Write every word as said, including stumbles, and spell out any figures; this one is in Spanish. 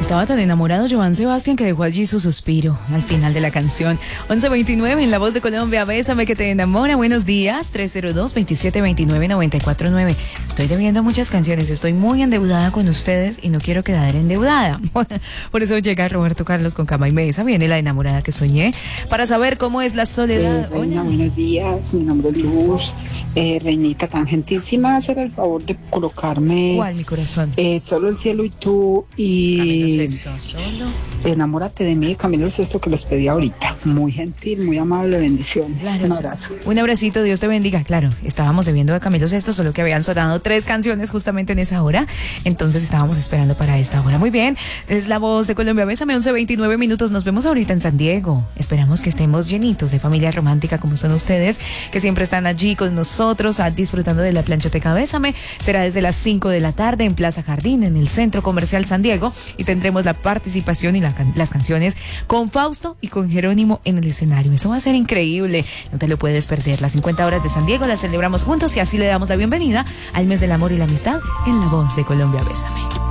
Estaba tan enamorado Joan Sebastián que dejó allí su suspiro al final de la canción. once veintinueve en La Voz de Colombia, Bésame que te enamora. Buenos días, tres cero dos, veintisiete veintinueve, noventa y cuatro nueve. Estoy debiendo muchas canciones, estoy muy endeudada con ustedes y no quiero quedar endeudada. Por eso llega Roberto Carlos con Cama y Mesa, viene La enamorada que soñé, para saber cómo es la soledad. Eh, Reina, buenos días, mi nombre es Luz. Eh, Reinita, tan gentilísima, hacer el favor de colocarme ¿Cuál, mi corazón? eh, Solo el cielo y tú y Camilo Sesto, solo. Enamórate de mí, Camilo Sesto, que los pedí ahorita. Muy gentil, muy amable, bendiciones. Claro, Un sí. abrazo. Un abracito, Dios te bendiga. Claro, estábamos debiendo de Camilo Sesto, solo que habían sonado tres canciones justamente en esa hora, entonces estábamos esperando para esta hora. Muy bien, es La Voz de Colombia, Bésame, once veintinueve minutos. Nos vemos ahorita en San Diego. Esperamos que estemos llenitos de familia romántica como son ustedes, que siempre están allí con nosotros, ah, disfrutando de la planchoteca Bésame. Será desde las cinco de la tarde en Plaza Jardín, en el Centro Comercial San Diego, y tendremos la participación y la can- las canciones con Fausto y con Jerónimo en el escenario. Eso va a ser increíble, no te lo puedes perder. Las cincuenta horas de San Diego las celebramos juntos y así le damos la bienvenida al mes del amor y la amistad en La Voz de Colombia, Bésame.